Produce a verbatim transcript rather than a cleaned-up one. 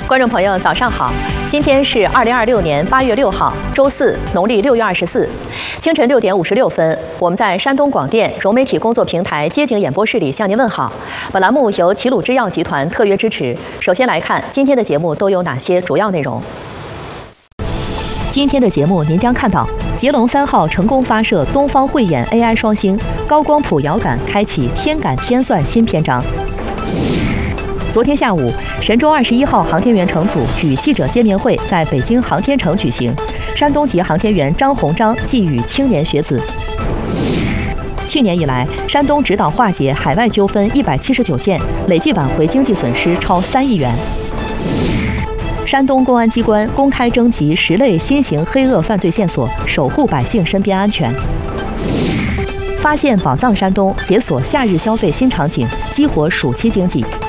观众朋友，早上好！今天是二零二六年八月六号，周四，农历六月二十四，清晨六点五十六分，我们在山东广电融媒体工作平台街景演播室里向您问好。本栏目由齐鲁制药集团特约支持。首先来看今天的节目都有哪些主要内容。今天的节目您将看到：捷龙三号成功发射东方慧眼 A I 双星，高光谱遥感开启天感天算新篇章。昨天下午，神舟二十一号航天员乘组与记者见面会在北京航天城举行，山东籍航天员张鸿章寄语青年学子。去年以来，山东指导化解海外纠纷一百七十九件，累计挽回经济损失超三亿元。山东公安机关公开征集十类新型黑恶犯罪线索，守护百姓身边安全。发现宝藏山东，解锁夏日消费新场景，激活暑期经济。